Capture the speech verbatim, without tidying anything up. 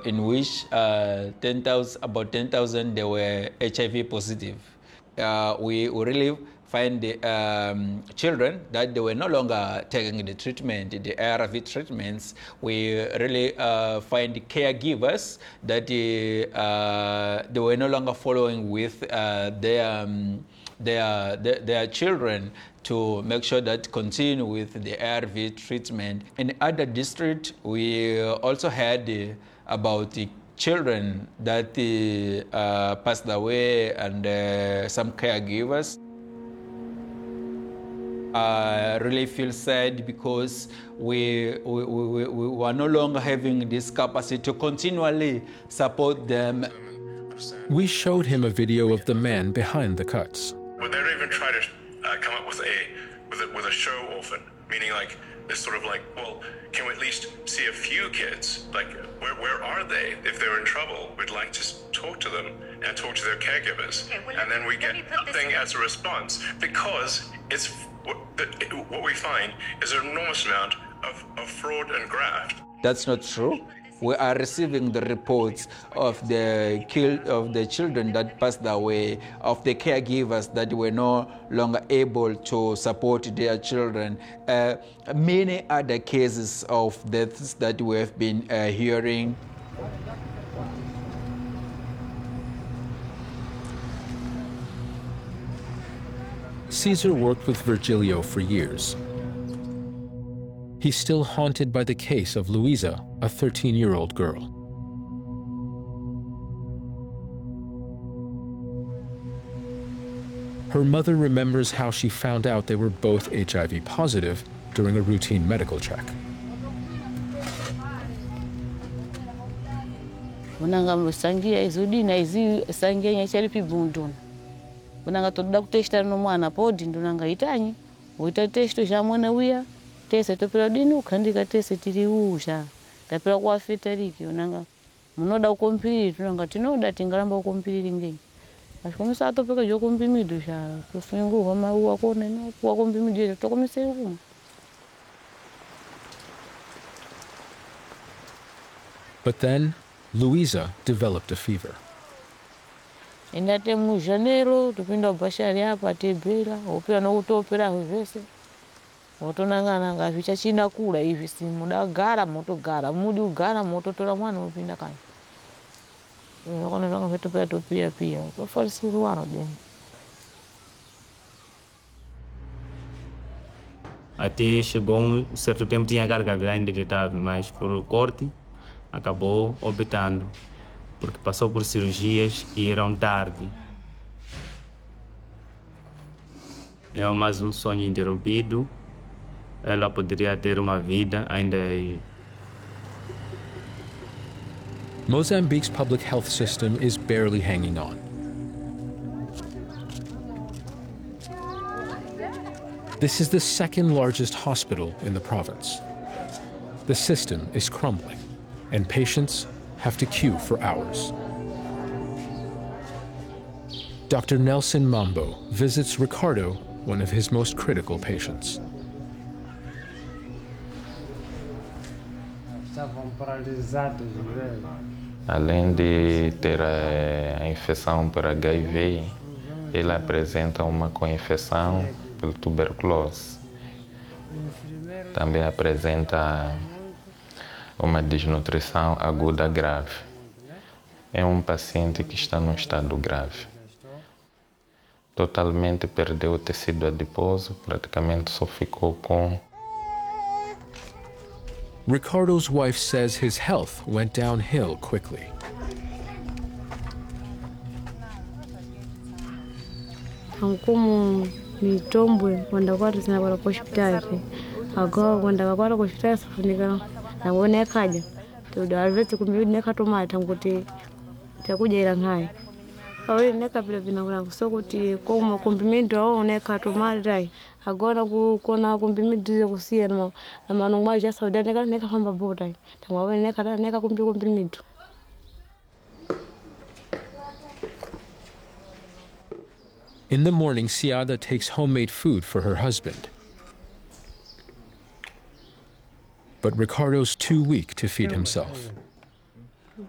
in which uh, ten thousand, about ten thousand, they were H I V positive. Uh, we, we really find the um, children that they were no longer taking the treatment, the A R V treatments. We really uh, find caregivers that uh, they were no longer following with uh, their, um, their, their, their children to make sure that continue with the A R V treatment. In other districts, we also had uh, about the children that uh, passed away and uh, some caregivers. I really feel sad because we, we, we, we are no longer having this capacity to continually support them. We showed him a video of the man behind the cuts. Would they even try to uh, come up with a, with a with a show orphan, meaning like this sort of like, well, can we at least see a few kids? Like, where where are they? If they're in trouble, we'd like to talk to them and talk to their caregivers, okay, and then we get nothing as a response because it's what, the, what we find is an enormous amount of, of fraud and graft. That's not true. We are receiving the reports of the kill of the children that passed away, of the caregivers that were no longer able to support their children. Uh, many other cases of deaths that we have been uh, hearing. Cesar worked with Virgilio for years. He's still haunted by the case of Luisa, a thirteen-year-old girl. Her mother remembers how she found out they were both H I V positive during a routine medical check. Tese topera dini ukandika tese tiri usha tapera kwa fetariki unanga munoda ukompiri tunanga tinoda tingalamba ukompiri ngeni asikomisa atopeka jo kompimido sha kufingu kama uwa kone na kwa kompimido tokomisa huko. But then Luisa developed a fever. Endate mu Janeiro tupinda bashari hapa tebera opera no utopera hivese. Otonanga nga vicha china kula hivi si muda gara moto gara mudi ugara moto tola mwana upinda kai. Eh kona nanga vetu pia topia pia. Kwa falsi ruano je. Até chegou um certo tempo tinha garganta indetetável, mas por corte acabou optando porque passou por cirurgias que eram tarde. É mais um sonho interrompido. Ela poderia ter uma vida ainda. Mozambique's public health system is barely hanging on. This is the second largest hospital in the province. The system is crumbling, and patients have to queue for hours. Doctor Nelson Mambo visits Ricardo, one of his most critical patients. Além de ter a infecção por H I V, ele apresenta uma co-infecção pela tuberculose. Também apresenta uma desnutrição aguda grave. É um paciente que está num estado grave. Totalmente perdeu o tecido adiposo, praticamente só ficou com. Ricardo's wife says his health went downhill quickly. Como mitombwe kwenda kwatu sana kwa hospitali. Agawa kwenda kwatu kwa hospitali safunika. Na wone kaja. Tudo alvete kumbi neka tomata nguti takuja ila ngai. Awe neka vile vinakula kusokuti kwa komplimento au neka tomata agora kuona komplimento kusia na na manungwa ya Saudi neka neka hamba bota. Tamawe neka neka kumbi komplimento. In the morning, Siada takes homemade food for her husband. But Ricardo's too weak to feed himself.